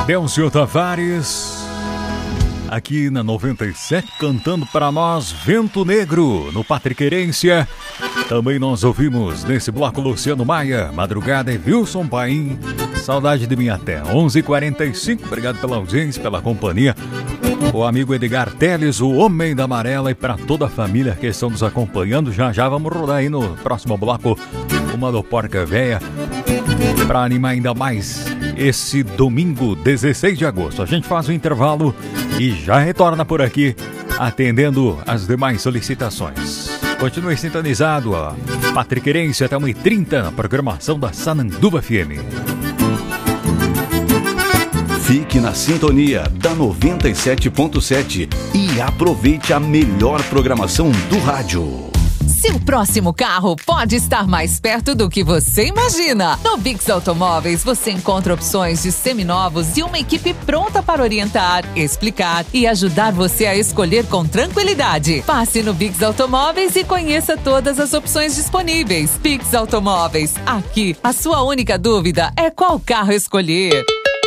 Delcio Tavares, aqui na 97, cantando para nós Vento Negro, no Patriquerência. Também nós ouvimos nesse bloco Luciano Maia, Madrugada e Wilson Paim, Saudade de Mim Até 11h45. Obrigado pela audiência, pela companhia. O amigo Edgar Teles, o Homem da Amarela, e para toda a família que estão nos acompanhando. Já vamos rodar aí no próximo bloco uma do Porca Véia, para animar ainda mais esse domingo 16 de agosto. A gente faz o intervalo e já retorna por aqui, atendendo as demais solicitações. Continue sintonizado a Patriquerência até 1h30 na programação da Sananduva FM. Fique na sintonia da 97.7 e aproveite a melhor programação do rádio. Seu próximo carro pode estar mais perto do que você imagina. No Bix Automóveis você encontra opções de seminovos e uma equipe pronta para orientar, explicar e ajudar você a escolher com tranquilidade. Passe no Bix Automóveis e conheça todas as opções disponíveis. Bix Automóveis, aqui a sua única dúvida é qual carro escolher.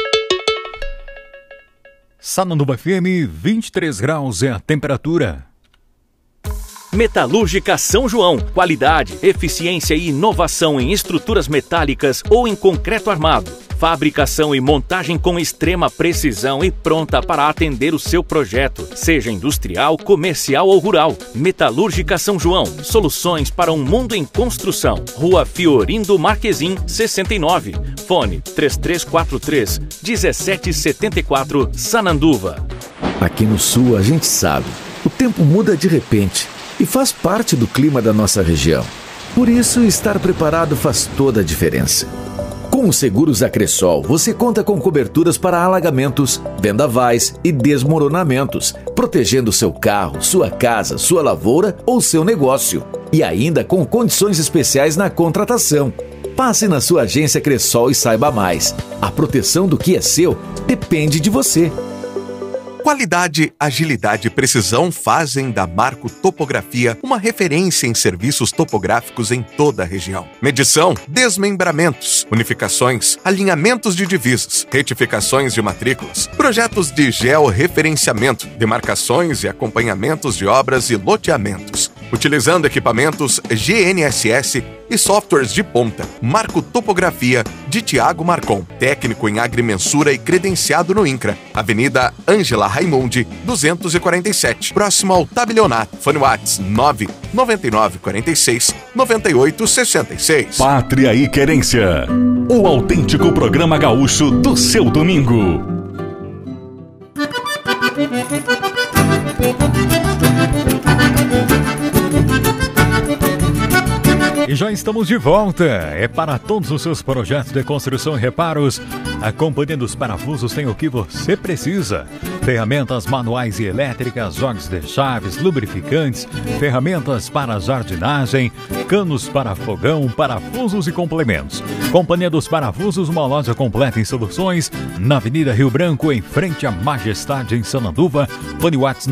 Sananduva FM, 23 graus é a temperatura. Metalúrgica São João. Qualidade, eficiência e inovação em estruturas metálicas ou em concreto armado. Fabricação e montagem com extrema precisão e pronta para atender o seu projeto, seja industrial, comercial ou rural. Metalúrgica São João. Soluções para um mundo em construção. Rua Fiorindo Marquezim, 69. Fone 3343-1774, Sananduva. Aqui no sul a gente sabe, o tempo muda de repente e faz parte do clima da nossa região. Por isso, estar preparado faz toda a diferença. Com os seguros Acressol, você conta com coberturas para alagamentos, vendavais e desmoronamentos, protegendo seu carro, sua casa, sua lavoura ou seu negócio. E ainda com condições especiais na contratação. Passe na sua agência Acressol e saiba mais. A proteção do que é seu depende de você. Qualidade, agilidade e precisão fazem da Marco Topografia uma referência em serviços topográficos em toda a região. Medição, desmembramentos, unificações, alinhamentos de divisas, retificações de matrículas, projetos de georreferenciamento, demarcações e acompanhamentos de obras e loteamentos. Utilizando equipamentos GNSS e softwares de ponta. Marco Topografia de Tiago Marcon, técnico em agrimensura e credenciado no INCRA. Avenida Ângela Raimundi, 247, próximo ao Tabelionato. Fone Whats 99946-9866. Pátria e Querência, o autêntico programa gaúcho do seu domingo. E já estamos de volta. É para todos os seus projetos de construção e reparos. A Companhia dos Parafusos tem o que você precisa: ferramentas manuais e elétricas, jogues de chaves, lubrificantes, ferramentas para jardinagem, canos para fogão, parafusos e complementos. Companhia dos Parafusos, uma loja completa em soluções, na Avenida Rio Branco, em frente à Majestade, em Sananduva. Fone Whats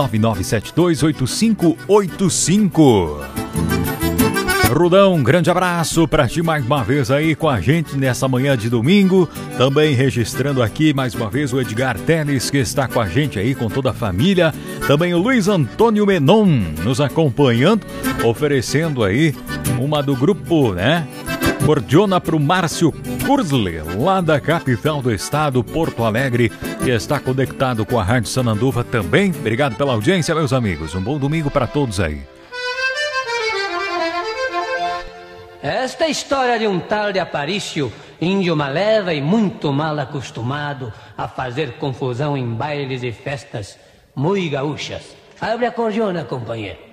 999728585. Rudão, um grande abraço para ti mais uma vez aí com a gente nessa manhã de domingo. Também registrando aqui mais uma vez o Edgar Teles, que está com a gente aí com toda a família. Também o Luiz Antônio Menon nos acompanhando, oferecendo aí uma do grupo, né? Cordiona para o Márcio Kurzle, lá da capital do estado, Porto Alegre, que está conectado com a Rádio Sananduva também. Obrigado pela audiência, meus amigos. Um bom domingo para todos aí. Esta é a história de um tal de Aparício, índio maleva e muito mal acostumado a fazer confusão em bailes e festas muito gaúchas. Abre a cordiona, companheiro.